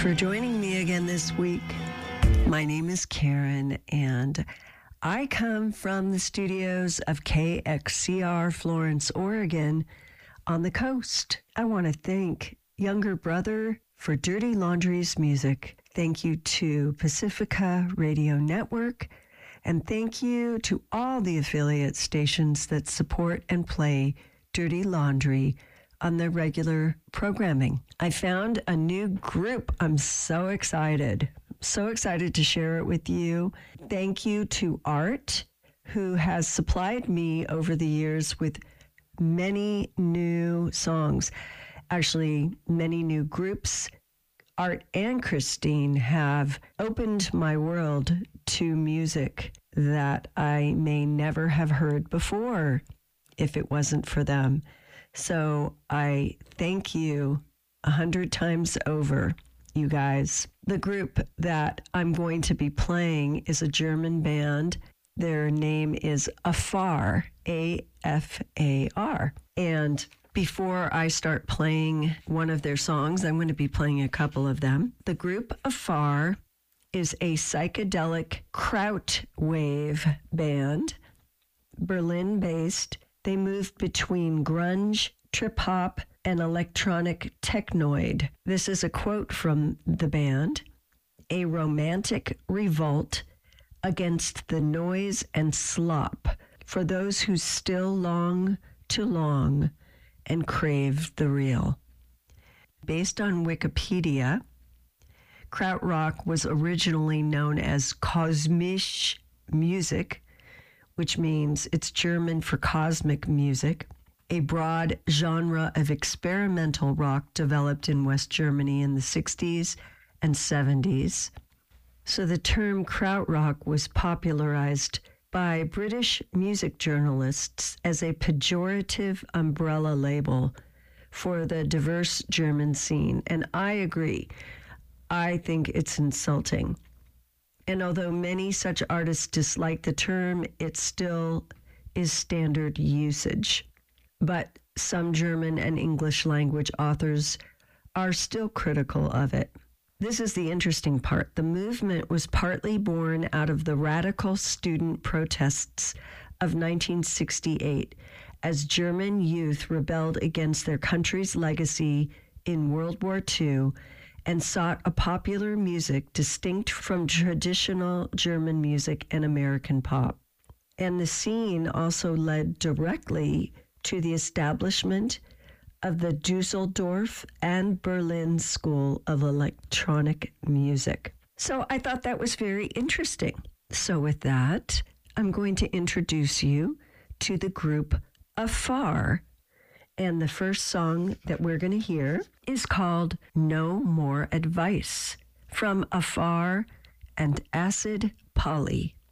for joining me again this week. My name is Karen, and I come from the studios of KXCR Florence, Oregon, on the coast. I want to thank Younger Brother for Dirty Laundry's music. Thank you to Pacifica Radio Network, and thank you to all the affiliate stations that support and play Dirty Laundry on their regular programming. I found a new group. I'm so excited to share it with you. Thank you to Art, who has supplied me over the years with many new songs, actually many new groups. Art and Christine have opened my world to music that I may never have heard before if it wasn't for them. So I thank you 100 times over, you guys. The group that I'm going to be playing is a German band. Their name is Afar, A-F-A-R. And before I start playing one of their songs, I'm going to be playing a couple of them. The group Afar is a psychedelic krautwave band, Berlin-based. They move between grunge, trip-hop, and electronic technoid. This is a quote from the band: "A romantic revolt against the noise and slop for those who still long to long and crave the real." Based on Wikipedia, krautrock was originally known as kosmische Musik, which means it's German for cosmic music, a broad genre of experimental rock developed in West Germany in the 60s and 70s. So the term krautrock was popularized by British music journalists as a pejorative umbrella label for the diverse German scene. And I agree. I think it's insulting. And although many such artists dislike the term, it still is standard usage. But some German and English language authors are still critical of it. This is the interesting part. The movement was partly born out of the radical student protests of 1968 as German youth rebelled against their country's legacy in World War II and sought a popular music distinct from traditional German music and American pop. And the scene also led directly to the establishment of the Dusseldorf and Berlin School of Electronic Music. So I thought that was very interesting. So with that, I'm going to introduce you to the group Afar. And the first song that we're going to hear is called No More Advice from Afar and Acid Polly.